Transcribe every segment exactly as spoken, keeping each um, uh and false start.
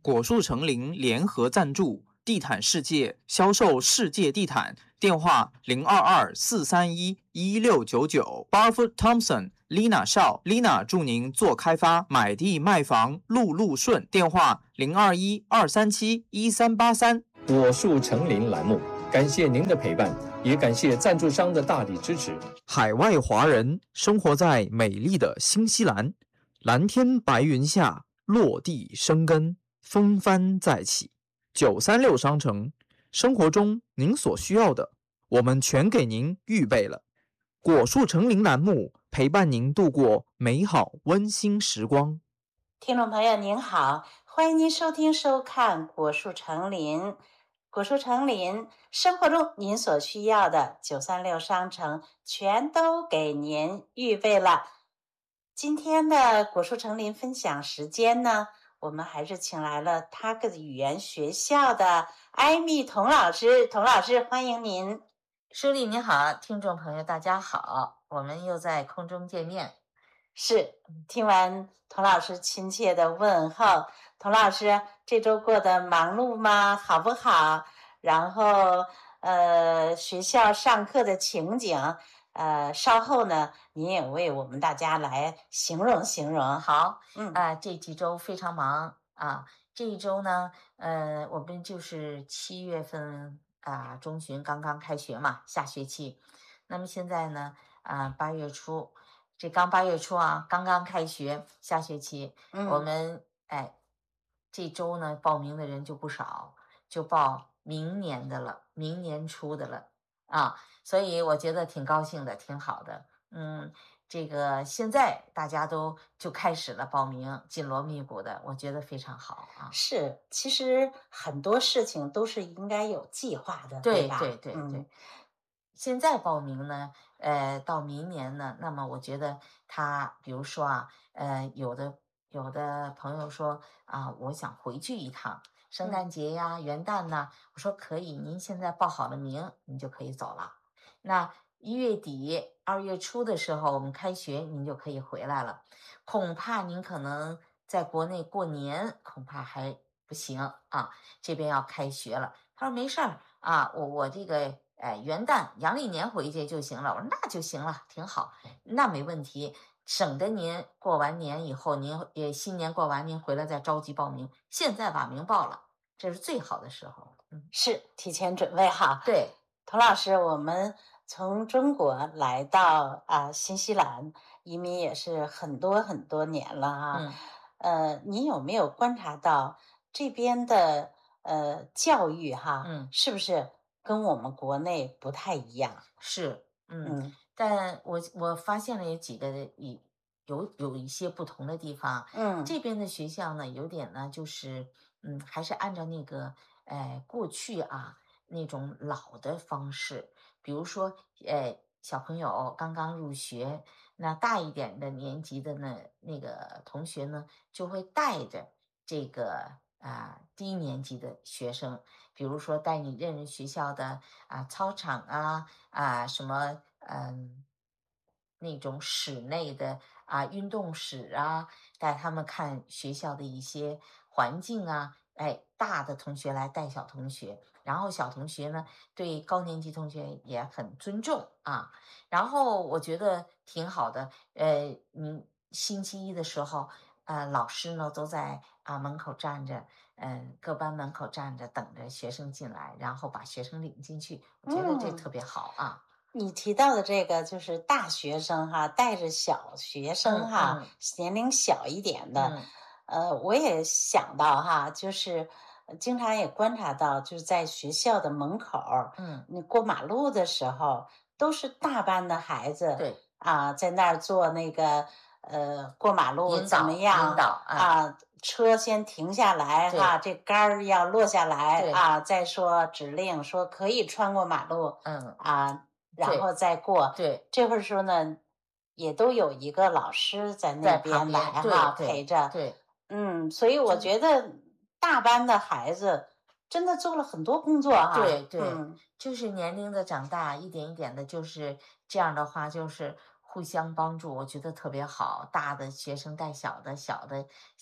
果树成林联合赞助，地毯世界销售世界地毯，电话零二二四三一一六九九。Barfoot Thompson Lina 少 Lina 祝您做开发买地卖房路路顺，电话零二一二三七一三八三。 果树成林栏目，感谢您的陪伴，也感谢赞助商的大力支持。 海外华人生活在美丽的新西兰，蓝天白云下落地生根，风帆再起。九三六商城，生活中您所需要的，我们全给您预备了。果树成林栏目陪伴您度过美好温馨时光。 听众朋友您好，欢迎您收听收看果树成林。果树成林，生活中您所需要的九三六商城全都给您预备了。今天的果树成林分享时间呢，我们还是请来了他个语言学校的艾米童老师。童老师，欢迎您。 舒丽你好，听众朋友大家好，我们又在空中见面。 是，听完童老师亲切的问候，童老师这周过得忙碌吗？好不好？然后呃，学校上课的情景，呃，稍后呢，您也为我们大家来形容形容。 好， 嗯啊、呃，这几周非常忙啊。这一周呢，呃，我们就是七月份啊、呃、中旬刚刚开学嘛，下学期。那么现在呢，啊、呃、八月初，这刚八月初啊，刚刚开学，下学期， 嗯、 我们哎，这周呢报名的人就不少，就报明年的了，明年初的了啊，所以我觉得挺高兴的，挺好的。嗯，这个现在大家都就开始了报名，紧锣密鼓的，我觉得非常好啊。 是，其实很多事情都是应该有计划的， 对吧？ 对对对。 嗯， 现在报名呢，呃，到明年呢，那么我觉得他，比如说啊，呃，有的有的朋友说啊，我想回去一趟。圣诞节呀、嗯、元旦呐，我说可以，您现在报好了名，您就可以走了。那一月底、二月初的时候，我们开学，您就可以回来了。恐怕您可能在国内过年，恐怕还不行啊，这边要开学了。他说没事儿啊，我我这个哎元旦、阳历年回去就行了。我说那就行了，挺好，那没问题。省得您过完年以后，您也新年过完，您回来再着急报名。现在把名报了，这是最好的时候。 嗯，是提前准备好。 对， 童老师，我们从中国来到啊新西兰移民也是很多很多年了啊。 嗯， 呃，你有没有观察到这边的呃教育哈？ 嗯， 是不是跟我们国内不太一样？ 是，嗯。 嗯但我我发现了有几个有有有一些不同的地方。 嗯， 这边的学校呢，有点呢，就是嗯，还是按照那个哎过去啊那种老的方式，比如说哎小朋友刚刚入学，那大一点的年级的呢那个同学呢，就会带着这个啊低年级的学生，比如说带你认识学校的啊操场啊啊什么。嗯，那种室内的啊运动室啊，带他们看学校的一些环境啊，哎，大的同学来带小同学，然后小同学呢对高年级同学也很尊重啊，然后我觉得挺好的。呃，你星期一的时候，呃，老师呢都在啊门口站着，嗯、呃，各班门口站着等着学生进来，然后把学生领进去，我觉得这特别好啊。 嗯你提到的这个就是大学生哈，带着小学生哈， 嗯嗯、 年龄小一点的， 嗯、 呃，我也想到哈，就是经常也观察到，就是在学校的门口， 嗯， 你过马路的时候，都是大班的孩子， 对啊，在那儿做那个呃过马路怎么样？ 引导啊，啊车先停下来哈，这杆儿要落下来啊，再说指令说可以穿过马路， 嗯啊。然后再过， 对， 这会儿时候呢，也都有一个老师在那边来哈陪着， 对， 嗯，所以我觉得大班的孩子真的做了很多工作哈， 对对、 嗯， 就是年龄的长大，一点一点的，就是这样的话，就是互相帮助，我觉得特别好。大的学生带小的，小的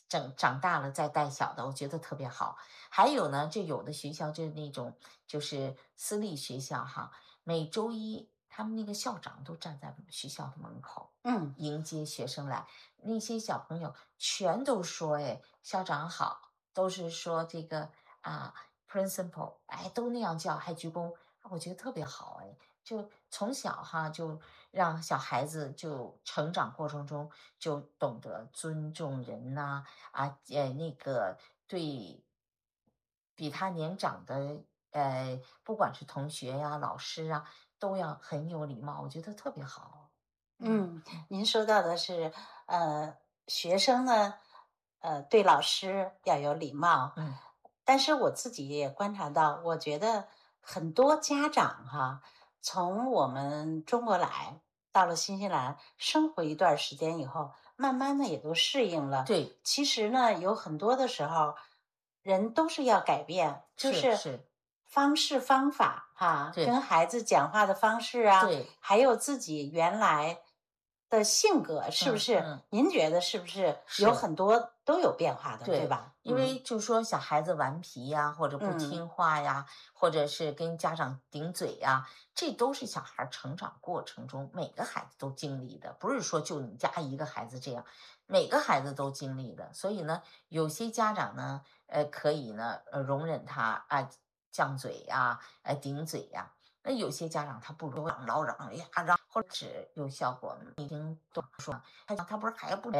整长大了再带小的，我觉得特别好。还有呢，就有的学校就是那种就是私立学校哈，每周一他们那个校长都站在学校的门口， 嗯迎接学生来。那些小朋友全都说，哎，校长好，都是说这个啊，principal，哎，都那样叫，还鞠躬，我觉得特别好，哎。就从小哈，就让小孩子就成长过程中就懂得尊重人呐、啊，呃，那个对比他年长的，呃，不管是同学呀、老师啊，都要很有礼貌，我觉得特别好。嗯嗯， 嗯您说到的是，呃，学生呢，呃，对老师要有礼貌， 嗯， 但是我自己也观察到，我觉得很多家长哈，从我们中国来到了新西兰生活一段时间以后，慢慢的也都适应了。 对， 其实呢，有很多的时候，人都是要改变，就是是是， 方式方法哈， 对跟孩子讲话的方式啊， 对， 还有自己原来的性格，是不是？ 嗯嗯， 您觉得是不是有是。 很多都有变化的，对对， 吧？ 因嗯为就说小孩子顽皮呀，或者不嗯听话呀，或者是跟家长顶嘴呀，这都是小孩儿成长过程中每个孩子都经历的，不是说就你家一个孩子这样，每个孩子都经历的。所以呢，有些家长呢，呃，可以呢，呃，容忍他啊、犟嘴呀，呃，顶嘴呀。那有些家长他不如嚷老嚷呀嚷，或者是有效果。已经都说他他不是还不